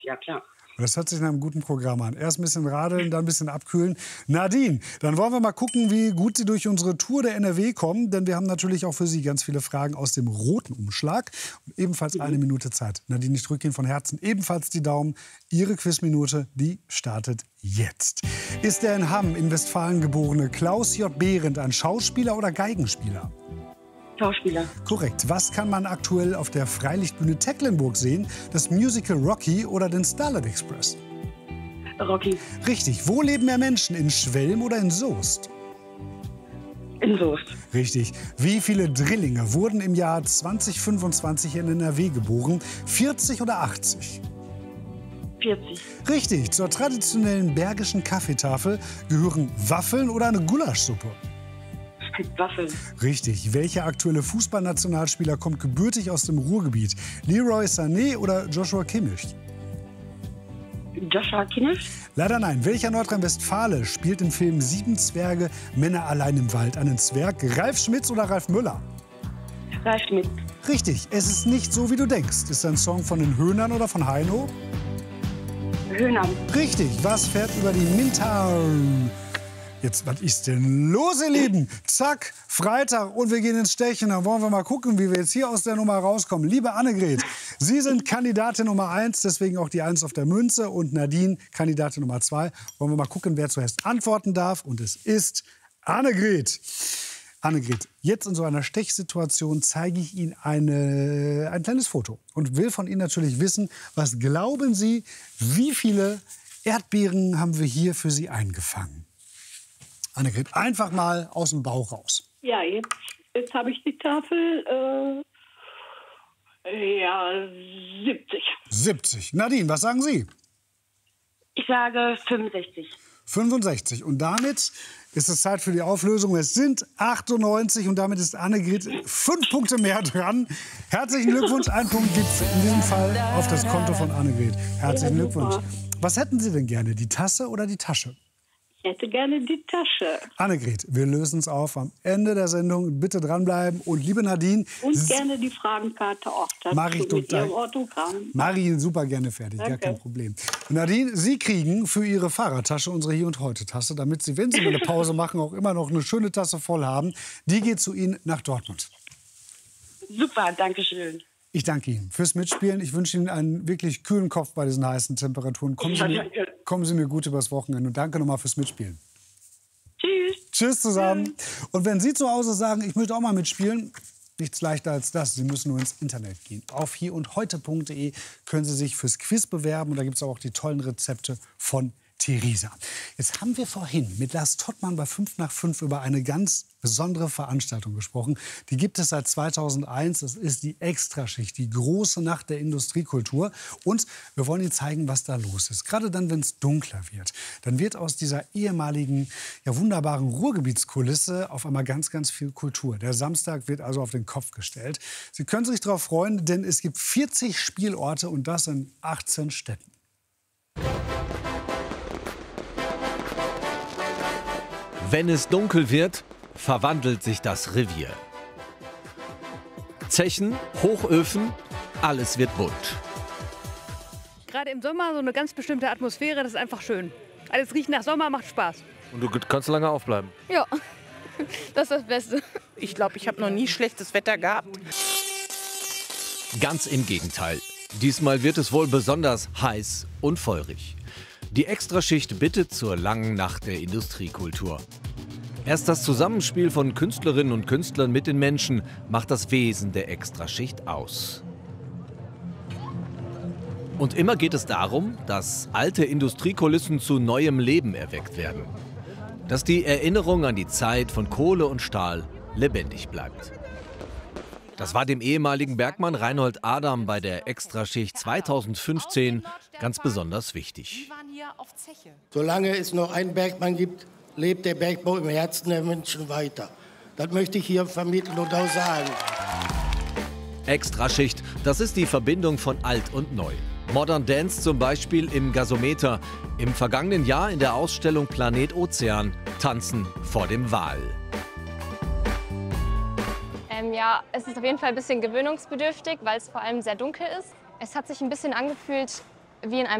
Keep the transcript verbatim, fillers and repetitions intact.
Ja, klar. Das hört sich nach einem guten Programm an. Erst ein bisschen radeln, dann ein bisschen abkühlen. Nadine, dann wollen wir mal gucken, wie gut Sie durch unsere Tour der N R W kommen. Denn wir haben natürlich auch für Sie ganz viele Fragen aus dem roten Umschlag. Und ebenfalls eine Minute Zeit. Nadine, ich drücke Ihnen von Herzen ebenfalls die Daumen. Ihre Quizminute, die startet jetzt. Ist der in Hamm in Westfalen geborene Klaus J. Behrendt ein Schauspieler oder Geigenspieler? Schauspieler. Korrekt. Was kann man aktuell auf der Freilichtbühne Tecklenburg sehen? Das Musical Rocky oder den Starlight Express? Rocky. Richtig. Wo leben mehr Menschen? In Schwelm oder in Soest? In Soest. Richtig. Wie viele Drillinge wurden im Jahr zweitausendfünfundzwanzig in N R W geboren? vierzig oder achtzig? vierzig. Richtig. Zur traditionellen bergischen Kaffeetafel gehören Waffeln oder eine Gulaschsuppe? Waffeln. Richtig. Welcher aktuelle Fußballnationalspieler kommt gebürtig aus dem Ruhrgebiet? Leroy Sané oder Joshua Kimmich? Joshua Kimmich? Leider nein. Welcher Nordrhein-Westfale spielt im Film Sieben Zwerge, Männer allein im Wald einen Zwerg? Ralf Schmitz oder Ralf Müller? Ralf Schmitz. Richtig. Es ist nicht so, wie du denkst. Ist ein Song von den Höhnern oder von Heino? Höhnern. Richtig. Was fährt über die Mintal? Jetzt, was ist denn los, ihr Lieben? Zack, Freitag und wir gehen ins Stechen. Dann wollen wir mal gucken, wie wir jetzt hier aus der Nummer rauskommen. Liebe Annegret, Sie sind Kandidatin Nummer eins, deswegen auch die eins auf der Münze. Und Nadine, Kandidatin Nummer zwei. Wollen wir mal gucken, wer zuerst antworten darf. Und es ist Annegret. Annegret, jetzt in so einer Stechsituation zeige ich Ihnen eine, ein kleines Foto. Und will von Ihnen natürlich wissen, was glauben Sie, wie viele Erdbeeren haben wir hier für Sie eingefangen? Annegret, einfach mal aus dem Bauch raus. Ja, jetzt, jetzt habe ich die Tafel. Äh, ja, siebzig. siebzig. Nadine, was sagen Sie? Ich sage fünfundsechzig. fünfundsechzig. Und damit ist es Zeit für die Auflösung. Es sind achtundneunzig und damit ist Annegret fünf Punkte mehr dran. Herzlichen Glückwunsch. Ein Punkt gibt es in diesem Fall auf das Konto von Annegret. Herzlichen Ja, Glückwunsch. Was hätten Sie denn gerne, die Tasse oder die Tasche? Ich hätte gerne die Tasche. Annegret, wir lösen es auf am Ende der Sendung. Bitte dranbleiben. Und liebe Nadine... Und gerne die Fragenkarte auch dazu mach ich mit total. Ihrem Autogramm. Mach ich Ihnen super gerne fertig, Danke. gar kein Problem. Und Nadine, Sie kriegen für Ihre Fahrradtasche unsere Hier- und Heute-Tasse, damit Sie, wenn Sie mal eine Pause machen, auch immer noch eine schöne Tasse voll haben. Die geht zu Ihnen nach Dortmund. Super, danke schön. Ich danke Ihnen fürs Mitspielen. Ich wünsche Ihnen einen wirklich kühlen Kopf bei diesen heißen Temperaturen. Kommen Sie mir, kommen Sie mir gut übers Wochenende. Und danke nochmal fürs Mitspielen. Tschüss. Tschüss zusammen. Und wenn Sie zu Hause sagen, ich möchte auch mal mitspielen, nichts leichter als das. Sie müssen nur ins Internet gehen. Auf hier und heute punkt de können Sie sich fürs Quiz bewerben. Und da gibt es auch die tollen Rezepte von Theresa. Jetzt haben wir vorhin mit Lars Tottmann bei fünf nach fünf über eine ganz besondere Veranstaltung gesprochen. Die gibt es seit zweitausendeins. Das ist die Extraschicht, die große Nacht der Industriekultur. Und wir wollen Ihnen zeigen, was da los ist. Gerade dann, wenn es dunkler wird, dann wird aus dieser ehemaligen, ja, wunderbaren Ruhrgebietskulisse auf einmal ganz, ganz viel Kultur. Der Samstag wird also auf den Kopf gestellt. Sie können sich darauf freuen, denn es gibt vierzig Spielorte und das in achtzehn Städten. Wenn es dunkel wird, verwandelt sich das Revier. Zechen, Hochöfen, alles wird bunt. Gerade im Sommer so eine ganz bestimmte Atmosphäre, das ist einfach schön. Alles riecht nach Sommer, macht Spaß. Und du kannst lange aufbleiben. Ja, das ist das Beste. Ich glaube, ich habe noch nie schlechtes Wetter gehabt. Ganz im Gegenteil. Diesmal wird es wohl besonders heiß und feurig. Die Extraschicht bittet zur langen Nacht der Industriekultur. Erst das Zusammenspiel von Künstlerinnen und Künstlern mit den Menschen macht das Wesen der Extraschicht aus. Und immer geht es darum, dass alte Industriekulissen zu neuem Leben erweckt werden. Dass die Erinnerung an die Zeit von Kohle und Stahl lebendig bleibt. Das war dem ehemaligen Bergmann Reinhold Adam bei der Extraschicht zweitausendfünfzehn ganz besonders wichtig. Solange es noch einen Bergmann gibt, lebt der Bergbau im Herzen der Menschen weiter. Das möchte ich hier vermitteln und auch sagen. Extraschicht, das ist die Verbindung von alt und neu. Modern Dance zum Beispiel im Gasometer. Im vergangenen Jahr in der Ausstellung Planet Ozean. Tanzen vor dem Wal. Ähm, ja, es ist auf jeden Fall ein bisschen gewöhnungsbedürftig, weil es vor allem sehr dunkel ist. Es hat sich ein bisschen angefühlt wie in einem